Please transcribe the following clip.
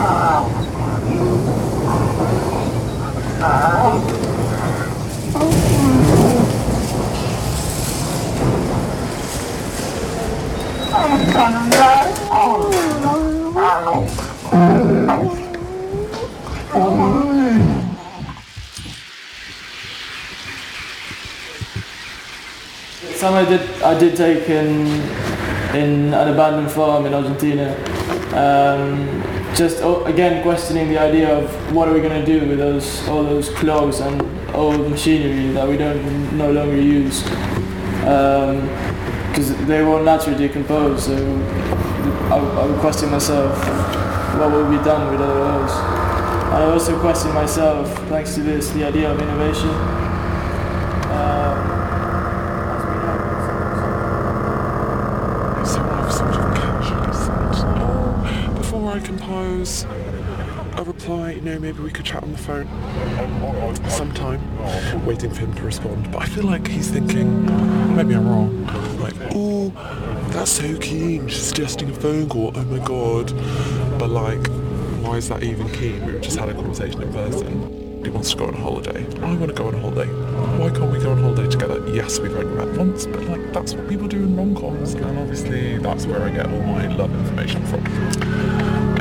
Some I did take in an abandoned farm in Argentina. Just again questioning the idea of what are we going to do with all those clogs and old machinery that we no longer use, because they won't naturally decompose. So I would question myself, what will be done with all those? And I also question myself, thanks to this, the idea of innovation. So I've sort of casually said, before I compose a reply, maybe we could chat on the phone sometime, waiting for him to respond. But I feel like he's thinking, maybe I'm wrong, like, oh, that's so keen, she's suggesting a phone call, oh my god. But like, why is that even keen? We've just had a conversation in person. He wants to go on holiday. I want to go on holiday. Why can't we go on holiday together? Yes, we've only met once, but like, that's what people do in rom-coms, and obviously that's where I get all my love information from.